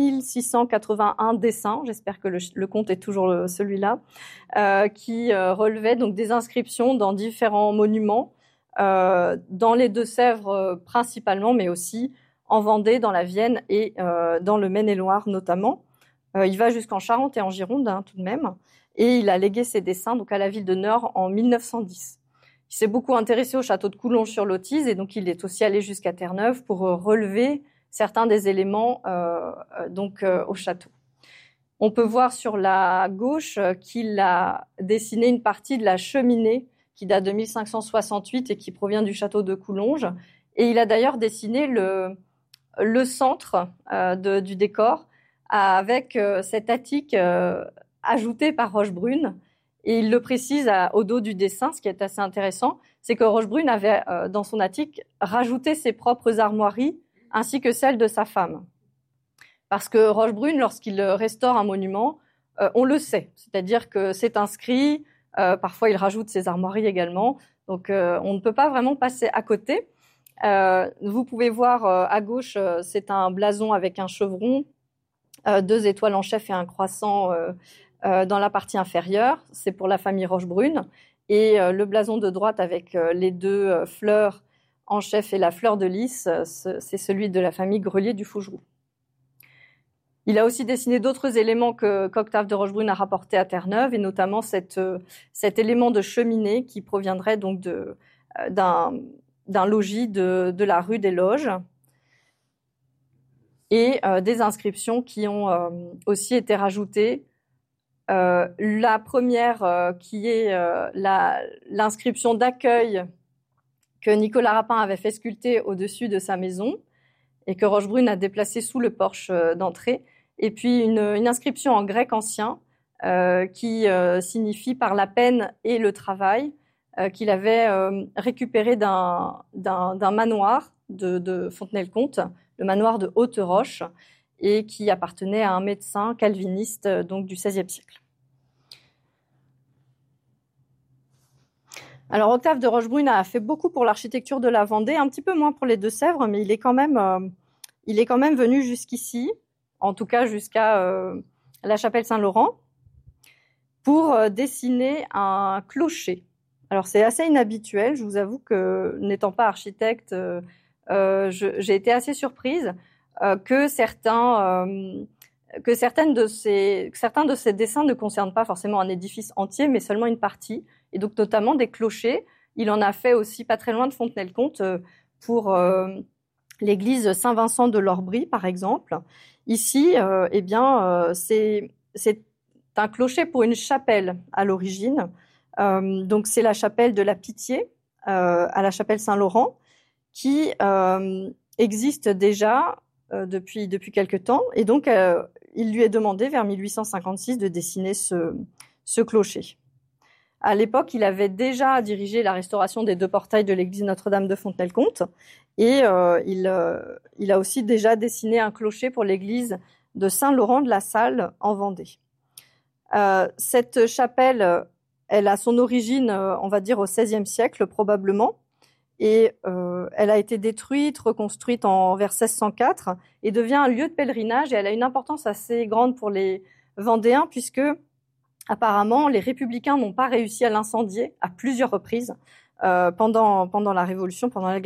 2681 dessins, j'espère que le compte est toujours celui-là, qui relevaient donc des inscriptions dans différents monuments, dans les Deux-Sèvres principalement, mais aussi en Vendée, dans la Vienne et dans le Maine-et-Loire notamment. Il va jusqu'en Charente et en Gironde tout de même. Et il a légué ses dessins donc à la ville de Niort en 1910. Il s'est beaucoup intéressé au château de Coulonges-sur-l'Autise et donc il est aussi allé jusqu'à Terre-Neuve pour relever certains des éléments au château. On peut voir sur la gauche qu'il a dessiné une partie de la cheminée qui date de 1568 et qui provient du château de Coulonges. Et il a d'ailleurs dessiné le centre du décor avec cet attique ajouté par Rochebrune. Et il le précise au dos du dessin, ce qui est assez intéressant, c'est que Rochebrune avait, dans son attique, rajouté ses propres armoiries ainsi que celles de sa femme. Parce que Rochebrune, lorsqu'il restaure un monument, on le sait. C'est-à-dire que c'est inscrit, parfois il rajoute ses armoiries également. Donc on ne peut pas vraiment passer à côté. Vous pouvez voir à gauche, c'est un blason avec un chevron, 2 étoiles en chef et un croissant dans la partie inférieure, c'est pour la famille Rochebrune. Et le blason de droite avec les 2 fleurs en chef et la fleur de lys, c'est celui de la famille Grelier du Fougeroux. Il a aussi dessiné d'autres éléments qu'Octave de Rochebrune a rapportés à Terre-Neuve, et notamment cet élément de cheminée qui proviendrait donc d'un logis de la rue des Loges, et des inscriptions qui ont aussi été rajoutées. La première qui est l'inscription d'accueil que Nicolas Rapin avait fait sculpter au-dessus de sa maison et que Rochebrune a déplacé sous le porche d'entrée, et puis une inscription en grec ancien qui signifie par la peine et le travail, qu'il avait récupéré d'un manoir de Fontenay-le-Comte, le manoir de Haute-Roche, et qui appartenait à un médecin calviniste donc du XVIe siècle. Alors Octave de Rochebrune a fait beaucoup pour l'architecture de la Vendée, un petit peu moins pour les Deux-Sèvres, mais il est quand même venu jusqu'ici, en tout cas jusqu'à la chapelle Saint-Laurent, pour dessiner un clocher. Alors c'est assez inhabituel, je vous avoue que n'étant pas architecte, j'ai été assez surprise que certains de ces dessins ne concernent pas forcément un édifice entier, mais seulement une partie, et donc notamment des clochers. Il en a fait aussi pas très loin de Fontenay-le-Comte pour l'église Saint-Vincent de l'Orbrie, par exemple. Ici, c'est un clocher pour une chapelle à l'origine. Donc c'est la chapelle de la Pitié à la chapelle Saint-Laurent qui existe déjà depuis quelque temps, et donc il lui est demandé vers 1856 de dessiner ce clocher. À l'époque, il avait déjà dirigé la restauration des 2 portails de l'église Notre-Dame de Fontenay-le-Comte, et il a aussi déjà dessiné un clocher pour l'église de Saint-Laurent de la Salle en Vendée. Cette chapelle, elle a son origine, on va dire, au XVIe siècle probablement. Et elle a été détruite, reconstruite vers 1604 et devient un lieu de pèlerinage. Et elle a une importance assez grande pour les Vendéens puisque apparemment les républicains n'ont pas réussi à l'incendier à plusieurs reprises pendant la Révolution, pendant la guerre